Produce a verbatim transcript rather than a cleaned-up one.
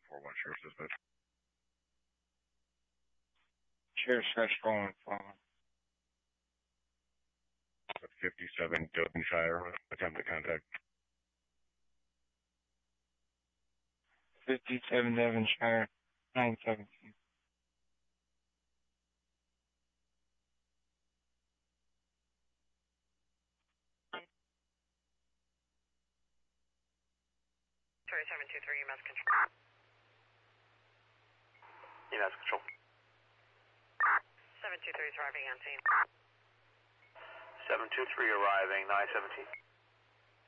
four one Sheriff's Dispatch. Sheriff's Dispatch calling phone. fifty-seven Devonshire, attempt to contact. fifty-seven Devonshire, nine seventeen. Sorry, seven two three, E M S control. E M S control. seven two three is arriving on scene. seven two three arriving, nine seventeen.